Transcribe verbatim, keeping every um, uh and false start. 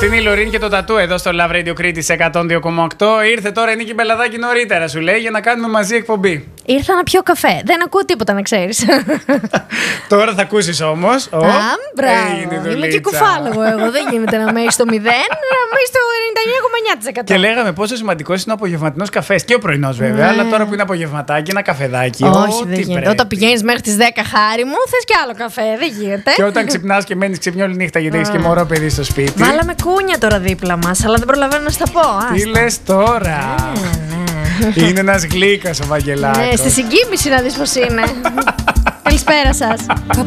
Αυτή είναι η Λωρίνη και το τατού εδώ στο Love Radio Κρήτης εκατόν δύο κόμμα οκτώ. Ήρθε τώρα η Νίκη Μπελαδάκη νωρίτερα, σου λέει, για να κάνουμε μαζί εκπομπή. Ήρθα να πιω καφέ. Δεν ακούω τίποτα, να ξέρεις. Τώρα θα ακούσεις όμως. Α, μπράβο. Είμαι και κουφάλογο εγώ. Δεν γίνεται να μένει στο μηδέν, να μένει στο ενενήντα εννιά κόμμα εννιά τοις εκατό. Και λέγαμε πόσο σημαντικός είναι ο απογευματινός καφές. Και ο πρωινός βέβαια. Αλλά τώρα που είναι απογευματάκι, ένα καφεδάκι. Όχι, δεν γίνεται. Όταν πηγαίνεις μέχρι τις δέκα, χάρη μου, θες κι άλλο καφέ. Δεν γίνεται. Και όταν ξυπνάς και μένεις ξυπνιό όλη νύχτα γιατί έχεις και μωρό παιδί στο σπίτι. Βάλαμε κούνια τώρα δίπλα μας, αλλά δεν προλαβαίνω να στα πω. Τι λες τώρα. Είναι ένας γλύκας ο Βαγγελάκος. Ναι, στη συγκίνηση να δεις πως είναι. Καλησπέρα σας.